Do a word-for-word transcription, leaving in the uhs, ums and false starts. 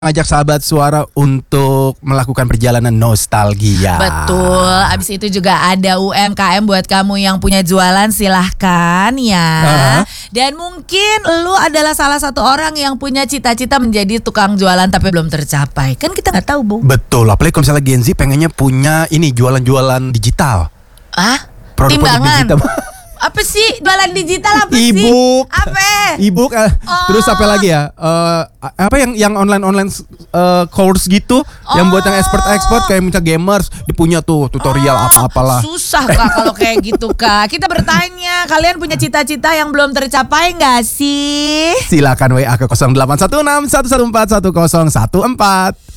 Ngajak sahabat suara untuk melakukan perjalanan nostalgia. Betul. Abis itu juga ada U M K M buat kamu yang punya jualan, silahkan ya. Uh-huh. Dan mungkin lu adalah salah satu orang yang punya cita-cita menjadi tukang jualan tapi belum tercapai. Kan kita nggak tahu, Bu. Betul. Apalagi kalau misalnya Gen Z pengennya punya ini jualan-jualan digital. Ah? Produk-produk Timbangan. digital. Apa sih jualan digital apa sih? E-book. Apa? E-book. eh, Oh. Terus apa lagi ya? Eh, apa yang yang online-online eh, course gitu, yang buat yang expert-expert kayak misalnya gamers, dipunya tuh tutorial Oh, apa-apalah. susah Kak kalau kayak gitu Kak. Kita bertanya, kalian punya cita-cita yang belum tercapai nggak sih? Silakan W A ke nol delapan satu enam satu satu empat satu nol satu empat.